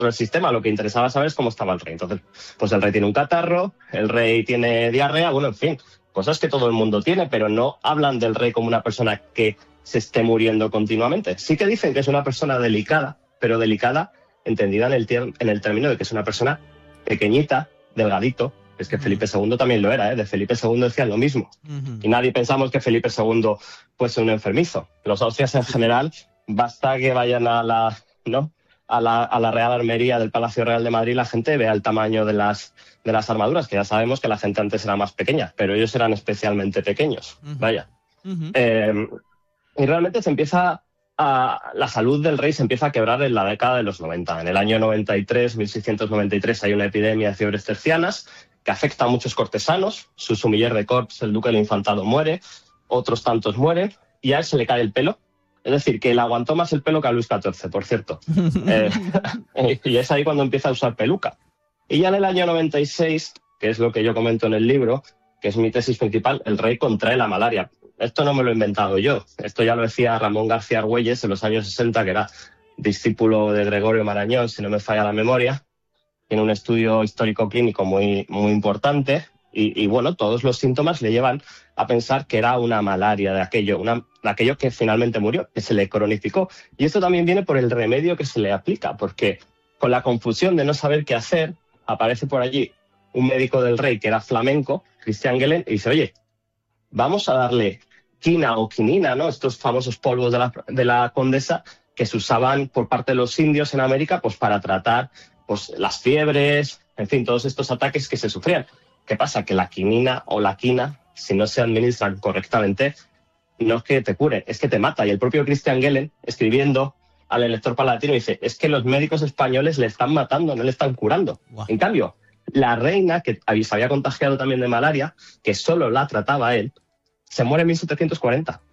todo el sistema, lo que interesaba saber es cómo estaba el rey. Entonces, pues el rey tiene un catarro, el rey tiene diarrea, bueno, en fin, cosas que todo el mundo tiene, pero no hablan del rey como una persona que se esté muriendo continuamente. Sí que dicen que es una persona delicada, pero delicada entendida en el término de que es una persona pequeñita, delgadito. Es que Felipe II también lo era, ¿eh? De Felipe II decían lo mismo. Y nadie pensamos que Felipe II fuese un enfermizo. Los austrias en general, basta que vayan a la Real Armería del Palacio Real de Madrid, la gente vea el tamaño de las armaduras, que ya sabemos que la gente antes era más pequeña, pero ellos eran especialmente pequeños. Vaya. Y realmente la salud del rey se empieza a quebrar en la década de los 90. En el año 93, 1693, hay una epidemia de fiebres tercianas que afecta a muchos cortesanos. Su sumiller de corps, el duque del Infantado, muere, otros tantos mueren, y a él se le cae el pelo. Es decir, que él aguantó más el pelo que a Luis XIV, por cierto. Y es ahí cuando empieza a usar peluca. Y ya en el año 96, que es lo que yo comento en el libro, que es mi tesis principal, el rey contrae la malaria. Esto no me lo he inventado yo. Esto ya lo decía Ramón García Argüelles en los años 60, que era discípulo de Gregorio Marañón, si no me falla la memoria. Tiene un estudio histórico-clínico muy, muy importante y bueno, todos los síntomas le llevan a pensar que era una malaria de aquello que finalmente murió, que se le cronificó. Y esto también viene por el remedio que se le aplica, porque con la confusión de no saber qué hacer, aparece por allí un médico del rey que era flamenco, Christian Gelen, y dice, oye, vamos a darle quina o quinina, ¿no? Estos famosos polvos de la condesa que se usaban por parte de los indios en América pues para tratar pues las fiebres, en fin, todos estos ataques que se sufrían. ¿Qué pasa? Que la quinina o la quina, si no se administran correctamente, no es que te cure, es que te mata. Y el propio Christian Gelen, escribiendo al elector palatino, dice, es que los médicos españoles le están matando, no le están curando. Wow. En cambio, la reina, que se había contagiado también de malaria, que solo la trataba él, se muere en 1740.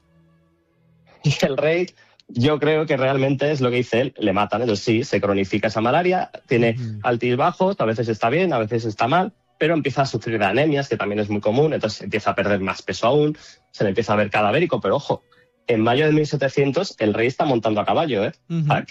Y el rey, yo creo que realmente es lo que dice él, le matan. Entonces sí, se cronifica esa malaria, tiene altibajos, a veces está bien, a veces está mal, pero empieza a sufrir de anemias, que también es muy común, entonces empieza a perder más peso aún, se le empieza a ver cadavérico, pero ojo, en mayo de 1700 el rey está montando a caballo, ¿eh?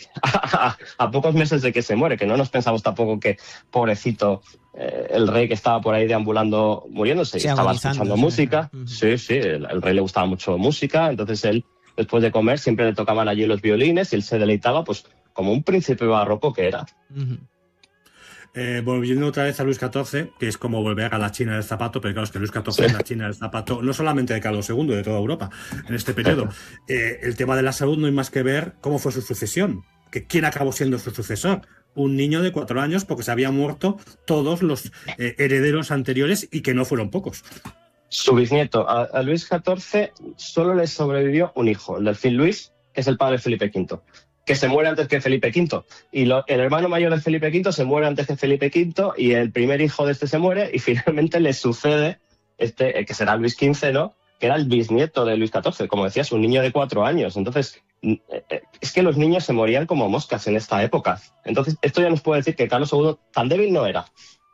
A pocos meses de que se muere, que no nos pensamos tampoco que, pobrecito, el rey que estaba por ahí deambulando muriéndose, sí, estaba escuchando música. Sí, el rey le gustaba mucho música, entonces él, después de comer, siempre le tocaban allí los violines y él se deleitaba pues como un príncipe barroco que era. Volviendo otra vez a Luis XIV, que es como volver a la China del zapato, pero claro, es que Luis XIV es la China del zapato, no solamente de Carlos II, de toda Europa, en este periodo. El tema de la salud no hay más que ver cómo fue su sucesión, que quién acabó siendo su sucesor. Un niño de 4 años, porque se habían muerto todos los herederos anteriores y que no fueron pocos. Su bisnieto, a Luis XIV, solo le sobrevivió un hijo, el delfín Luis, que es el padre de Felipe V. Que se muere antes que Felipe V. Y el hermano mayor de Felipe V se muere antes que Felipe V y el primer hijo de este se muere y finalmente le sucede que será Luis XV, ¿no? Que era el bisnieto de Luis XIV, como decías, un niño de 4 años. Entonces, es que los niños se morían como moscas en esta época. Entonces, esto ya nos puede decir que Carlos II tan débil no era.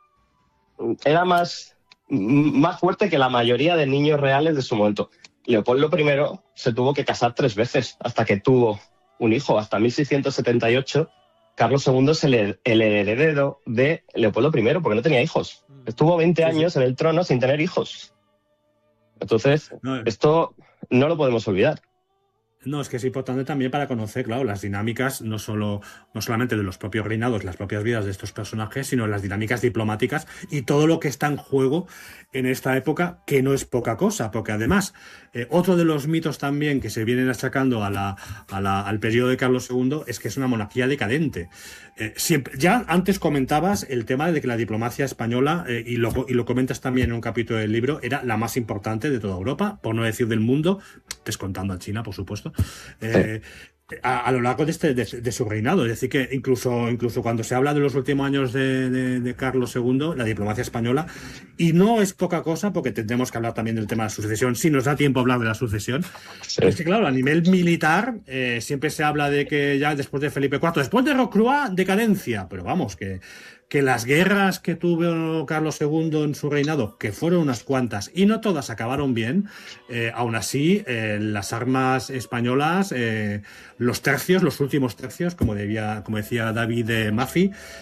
Era más fuerte que la mayoría de niños reales de su momento. Leopoldo I se tuvo que casar 3 veces hasta que tuvo un hijo. Hasta 1678, Carlos II es el heredero de Leopoldo I, porque no tenía hijos. Estuvo 20 años en el trono sin tener hijos. Entonces, esto no lo podemos olvidar. No, es que es importante también para conocer, claro, las dinámicas no solamente de los propios reinados, las propias vidas de estos personajes, sino las dinámicas diplomáticas y todo lo que está en juego en esta época, que no es poca cosa, porque además, otro de los mitos también que se vienen achacando al periodo de Carlos II es que es una monarquía decadente. Ya antes comentabas el tema de que la diplomacia española, y lo comentas también en un capítulo del libro, era la más importante de toda Europa, por no decir del mundo, descontando a China, por supuesto. A lo largo de su reinado. Es decir, que incluso cuando se habla de los últimos años de Carlos II, la diplomacia española, y no es poca cosa, porque tendremos que hablar también del tema de la sucesión, si nos da tiempo a hablar de la sucesión. Es que, claro, a nivel militar, siempre se habla de que ya después de Felipe IV, después de Rocroi, decadencia, pero vamos, que las guerras que tuvo Carlos II en su reinado, que fueron unas cuantas y no todas acabaron bien, aún así las armas españolas, los últimos tercios, como decía David Maffei,